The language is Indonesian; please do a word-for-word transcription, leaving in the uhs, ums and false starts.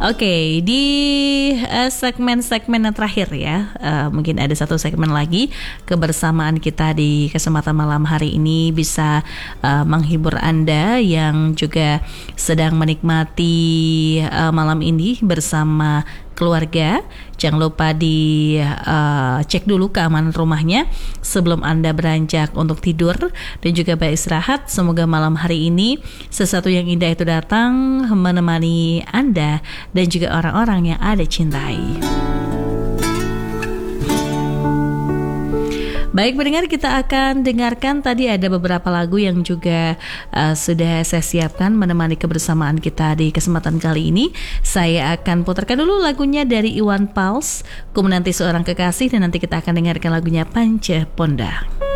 Oke, di uh, segmen-segmen yang terakhir ya, uh, mungkin ada satu segmen lagi kebersamaan kita di kesempatan malam hari ini bisa uh, menghibur Anda yang juga sedang menikmati uh, malam ini bersama keluarga. Jangan lupa di uh, cek dulu keamanan rumahnya sebelum Anda beranjak untuk tidur dan juga beristirahat. Semoga malam hari ini sesuatu yang indah itu datang menemani Anda dan juga orang-orang yang Anda cintai. Baik pendengar, kita akan dengarkan tadi ada beberapa lagu yang juga uh, sudah saya siapkan menemani kebersamaan kita di kesempatan kali ini. Saya akan putarkan dulu lagunya dari Iwan Fals, Ku Menanti Seorang Kekasih, dan nanti kita akan dengarkan lagunya Panca Ponda.